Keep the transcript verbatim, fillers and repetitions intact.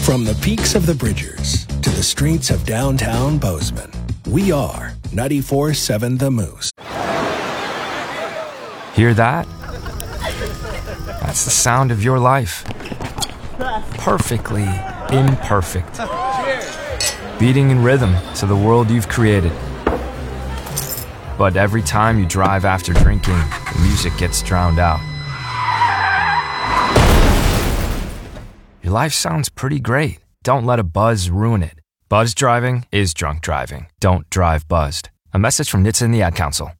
From the peaks of the Bridgers to the streets of downtown Bozeman, we are ninety-four point seven The Moose. Hear that? That's the sound of your life. Perfectly imperfect. Beating in rhythm to the world you've created. But every time you drive after drinking, the music gets drowned out. Your life sounds pretty great. Don't let a buzz ruin it. Buzz driving is drunk driving. Don't drive buzzed. A message from N H T S A and the Ad Council.